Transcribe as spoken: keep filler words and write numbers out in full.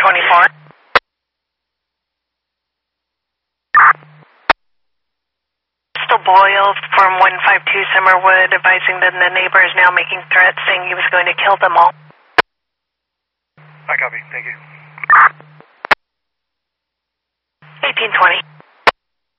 twenty-four. Crystal Boyle from one five two Summerwood advising that the neighbor is now making threats saying he was going to kill them all. I copy. Thank you. eighteen twenty.